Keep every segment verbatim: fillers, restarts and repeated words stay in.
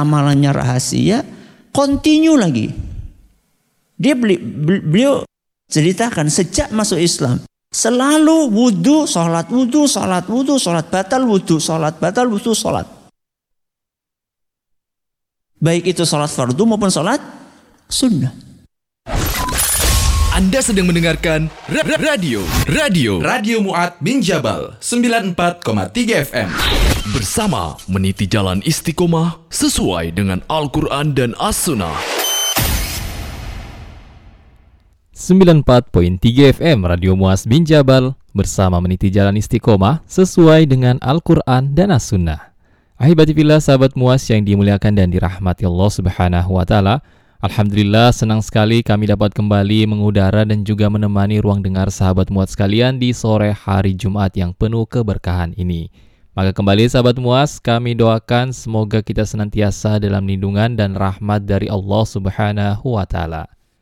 amalannya rahasia, continue lagi. Dia beli, beliau ceritakan sejak masuk Islam selalu wudu, sholat wudu, sholat wudu, sholat batal wudu, sholat batal wudu, sholat. Baik itu sholat fardu maupun sholat sunnah. Anda sedang mendengarkan ra- ra- radio radio Radio Mu'ad bin Jabal sembilan puluh empat koma tiga F M bersama meniti jalan istiqomah sesuai dengan Al-Quran dan As-Sunnah. sembilan puluh empat koma tiga F M Radio Mu'ad bin Jabal bersama meniti jalan istiqomah sesuai dengan Al-Quran dan As-Sunnah. Ahibati fillah, sahabat Mu'ad yang dimuliakan dan dirahmati Allah Subhanahu wa taala. Alhamdulillah, senang sekali kami dapat kembali mengudara dan juga menemani ruang dengar sahabat Mu'ad sekalian di sore hari Jumat yang penuh keberkahan ini. Maka kembali sahabat Mu'ad, kami doakan semoga kita senantiasa dalam lindungan dan rahmat dari Allah Subhanahu wa taala.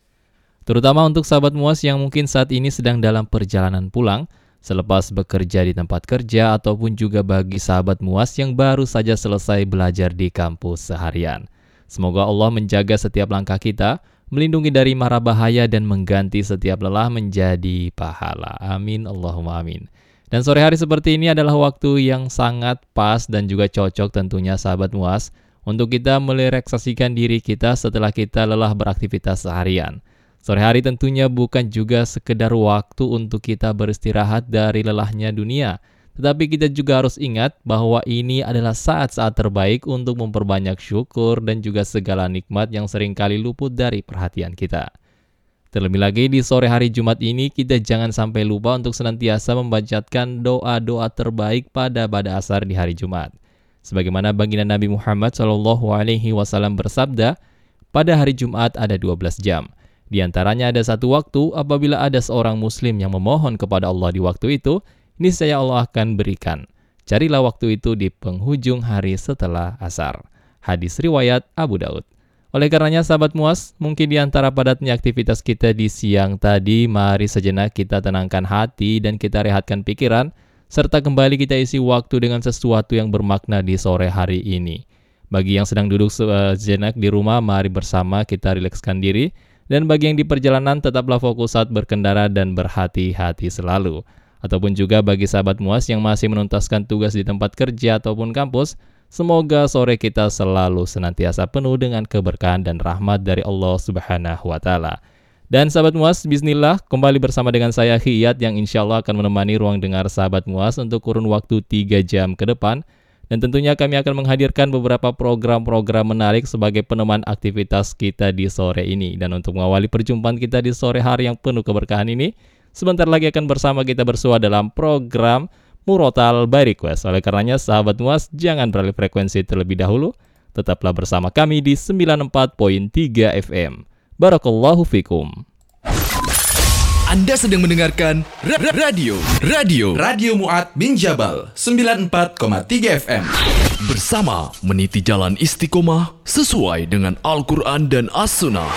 Terutama untuk sahabat Mu'ad yang mungkin saat ini sedang dalam perjalanan pulang selepas bekerja di tempat kerja, ataupun juga bagi sahabat Mu'ad yang baru saja selesai belajar di kampus seharian. Semoga Allah menjaga setiap langkah kita, melindungi dari mara bahaya dan mengganti setiap lelah menjadi pahala. Amin, Allahumma amin. Dan sore hari seperti ini adalah waktu yang sangat pas dan juga cocok tentunya sahabat Mu'ad untuk kita merelaksasikan diri kita setelah kita lelah beraktivitas seharian. Sore hari tentunya bukan juga sekedar waktu untuk kita beristirahat dari lelahnya dunia, tetapi kita juga harus ingat bahwa ini adalah saat-saat terbaik untuk memperbanyak syukur dan juga segala nikmat yang seringkali luput dari perhatian kita. Terlebih lagi di sore hari Jumat ini, kita jangan sampai lupa untuk senantiasa membacakan doa-doa terbaik pada pada asar di hari Jumat. Sebagaimana baginda Nabi Muhammad shallallahu alaihi wasallam bersabda, pada hari Jumat ada dua belas jam. Di antaranya ada satu waktu apabila ada seorang muslim yang memohon kepada Allah di waktu itu, niscaya Allah akan berikan. Carilah waktu itu di penghujung hari setelah asar. Hadis riwayat Abu Daud. Oleh karenanya sahabat Mu'ad, mungkin di antara padatnya aktivitas kita di siang tadi, mari sejenak kita tenangkan hati dan kita rehatkan pikiran, serta kembali kita isi waktu dengan sesuatu yang bermakna di sore hari ini. Bagi yang sedang duduk sejenak di rumah, mari bersama kita rilekskan diri, dan bagi yang di perjalanan tetaplah fokus saat berkendara dan berhati-hati selalu. Ataupun juga bagi sahabat Mu'ad yang masih menuntaskan tugas di tempat kerja ataupun kampus, semoga sore kita selalu senantiasa penuh dengan keberkahan dan rahmat dari Allah Subhanahu wa taala. Dan sahabat Mu'ad, bismillah, kembali bersama dengan saya Hiyat yang insya Allah akan menemani ruang dengar sahabat Mu'ad untuk kurun waktu tiga jam ke depan. Dan tentunya kami akan menghadirkan beberapa program-program menarik sebagai peneman aktivitas kita di sore ini. Dan untuk mengawali perjumpaan kita di sore hari yang penuh keberkahan ini, sebentar lagi akan bersama kita bersua dalam program Murotal by Request. Oleh karenanya sahabat Mu'ad, jangan beralih frekuensi terlebih dahulu. Tetaplah bersama kami di sembilan puluh empat koma tiga F M. Barakallahu fikum. Anda sedang mendengarkan ra- ra- radio Radio Radio Mu'ad bin Jabal sembilan puluh empat koma tiga F M bersama meniti jalan istiqomah sesuai dengan Al-Quran dan As-Sunnah.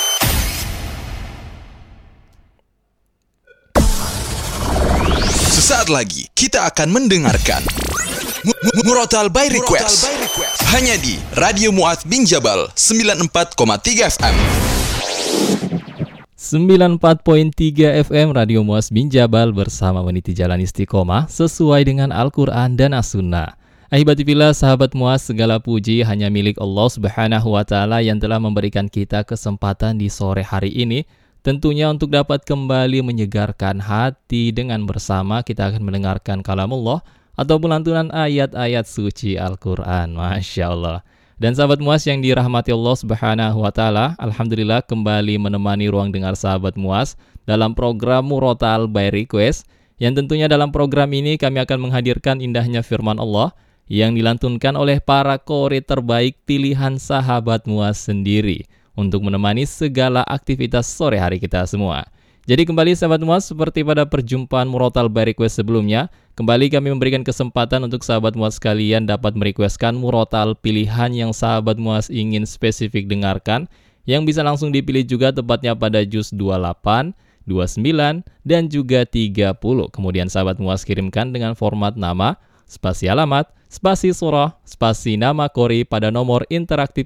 Sesaat lagi kita akan mendengarkan Murotal by Request hanya di Radio Mu'ad bin Jabal sembilan puluh empat koma tiga F M. sembilan puluh empat koma tiga F M Radio Mu'ad bin Jabal bersama meniti jalan istiqomah sesuai dengan Al-Quran dan As-Sunnah. Ahibati fillah, sahabat Mu'ad, segala puji hanya milik Allah Subhanahu wa taala yang telah memberikan kita kesempatan di sore hari ini, tentunya untuk dapat kembali menyegarkan hati dengan bersama kita akan mendengarkan kalamullah ataupun lantunan ayat-ayat suci Al-Quran. Masya Allah. Dan sahabat Mu'ad yang dirahmati Allah Subhanahu wa taala, alhamdulillah kembali menemani ruang dengar sahabat Mu'ad dalam program Murotal by Request, yang tentunya dalam program ini kami akan menghadirkan indahnya firman Allah yang dilantunkan oleh para qori terbaik pilihan sahabat Mu'ad sendiri untuk menemani segala aktivitas sore hari kita semua. Jadi kembali sahabat Mu'ad, seperti pada perjumpaan Murotal by Request sebelumnya, kembali kami memberikan kesempatan untuk sahabat Mu'ad sekalian dapat merequestkan murotal pilihan yang sahabat Mu'ad ingin spesifik dengarkan, yang bisa langsung dipilih juga tepatnya pada juz dua puluh delapan, dua puluh sembilan, dan juga tiga puluh. Kemudian sahabat Mu'ad kirimkan dengan format nama, spasi alamat, spasi surah, spasi nama qori pada nomor interaktif